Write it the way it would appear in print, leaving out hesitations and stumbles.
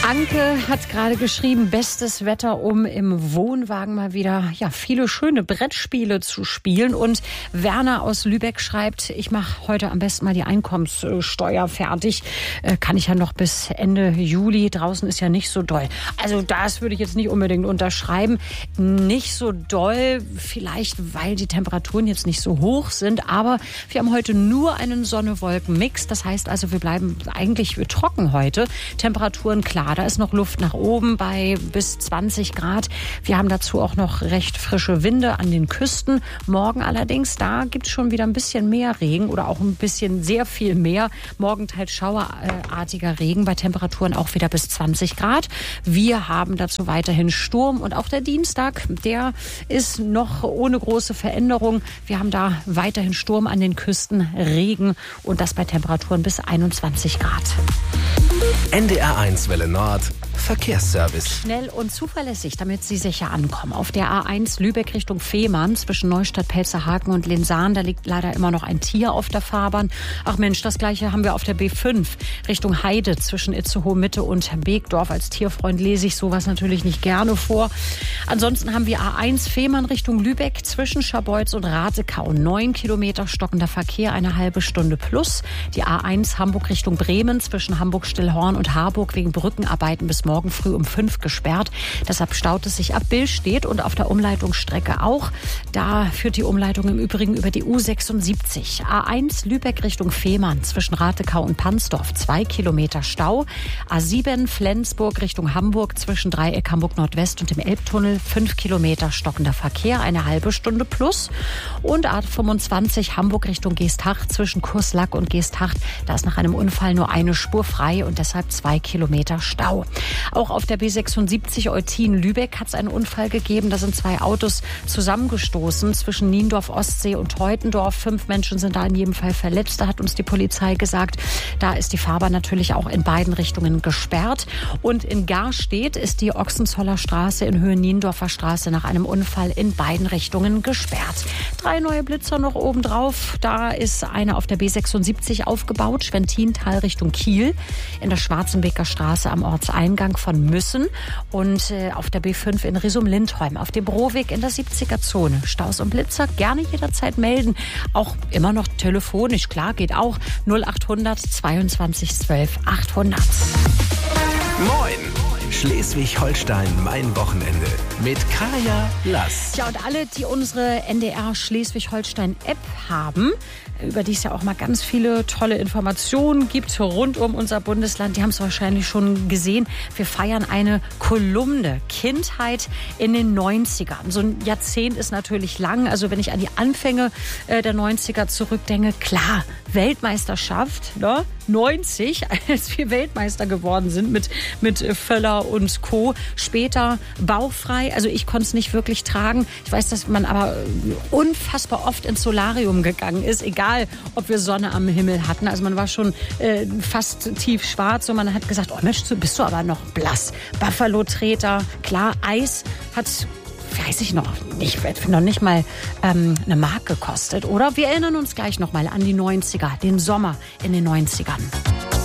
Anke hat gerade geschrieben, bestes Wetter, um im Wohnwagen mal wieder viele schöne Brettspiele zu spielen. Und Werner aus Lübeck schreibt, ich mache heute am besten mal die Einkommenssteuer fertig. Kann ich ja noch bis Ende Juli. Draußen ist ja nicht so doll. Also das würde ich jetzt nicht unbedingt unterschreiben. Nicht so doll, vielleicht weil die Temperaturen jetzt nicht so hoch sind. Aber wir haben heute nur einen Sonne-Wolken-Mix. Das heißt also, wir bleiben eigentlich trocken heute. Temperaturen klar. Da ist noch Luft nach oben bei bis 20 Grad. Wir haben dazu auch noch recht frische Winde an den Küsten. Morgen allerdings, da gibt es schon wieder ein bisschen mehr Regen oder auch ein bisschen sehr viel mehr. Morgen teils schauerartiger Regen bei Temperaturen auch wieder bis 20 Grad. Wir haben dazu weiterhin Sturm und auch der Dienstag, der ist noch ohne große Veränderung. Wir haben da weiterhin Sturm an den Küsten, Regen und das bei Temperaturen bis 21 Grad. NDR1 Welle Nord, Verkehrsservice. Schnell und zuverlässig, damit Sie sicher ankommen. Auf der A1 Lübeck Richtung Fehmarn zwischen Neustadt, Pelzerhaken und Linsahn, da liegt leider immer noch ein Tier auf der Fahrbahn. Ach Mensch, das Gleiche haben wir auf der B5 Richtung Heide zwischen Itzehoe Mitte und Beekdorf. Als Tierfreund lese ich sowas natürlich nicht gerne vor. Ansonsten haben wir A1 Fehmarn Richtung Lübeck zwischen Scharbeutz und Ratekau. 9 Kilometer stockender Verkehr, eine halbe Stunde plus. Die A1 Hamburg Richtung Bremen zwischen Hamburg-Stillhorn und Harburg wegen Brückenarbeiten bis morgen früh um 5 gesperrt. Deshalb staut es sich ab Billstedt und auf der Umleitungsstrecke auch. Da führt die Umleitung im Übrigen über die U76. A1 Lübeck Richtung Fehmarn zwischen Ratekau und Pansdorf 2 Kilometer Stau. A7 Flensburg Richtung Hamburg zwischen Dreieck Hamburg Nordwest und dem Elbtunnel 5 Kilometer stockender Verkehr, eine halbe Stunde plus. Und A25 Hamburg Richtung Geesthacht zwischen Kurslack und Geesthacht. Da ist nach einem Unfall nur eine Spur frei und deshalb 2 Kilometer Stau. Auch auf der B76 Eutin-Lübeck hat es einen Unfall gegeben. Da sind 2 Autos zusammengestoßen zwischen Niendorf Ostsee und Teutendorf. 5 Menschen sind da in jedem Fall verletzt. Da hat uns die Polizei gesagt, da ist die Fahrbahn natürlich auch in beiden Richtungen gesperrt. Und in Garstedt ist die Ochsenzoller Straße in Höhe Niendorfer Straße nach einem Unfall in beiden Richtungen gesperrt. 3 neue Blitzer noch obendrauf. Da ist einer auf der B76 aufgebaut, Schwentintal Richtung Kiel, in der Schwarzenbeker Straße am Ortseingang von Müssen und auf der B5 in Risum-Lindholm, auf dem Brohweg in der 70er-Zone. Staus und Blitzer gerne jederzeit melden, auch immer noch telefonisch, klar, geht auch 0800 22 12 800. Moin! Schleswig-Holstein, mein Wochenende mit Kaya Lass. Tja, und alle, die unsere NDR Schleswig-Holstein-App haben, über die es ja auch mal ganz viele tolle Informationen gibt rund um unser Bundesland, die haben es wahrscheinlich schon gesehen. Wir feiern eine Kolumne, Kindheit in den 90ern. So ein Jahrzehnt ist natürlich lang. Also wenn ich an die Anfänge der 90er zurückdenke, klar, Weltmeisterschaft, ne? 90, als wir Weltmeister geworden sind mit Völler und Co. Später bauchfrei. Also ich konnte es nicht wirklich tragen. Ich weiß, dass man aber unfassbar oft ins Solarium gegangen ist, egal ob wir Sonne am Himmel hatten. Also man war schon fast tiefschwarz und man hat gesagt, oh Mensch, bist du aber noch blass. Buffalo-Treter, klar, Eis hat, weiß ich noch nicht mal eine Mark gekostet, oder? Wir erinnern uns gleich noch mal an die 90er, den Sommer in den 90ern.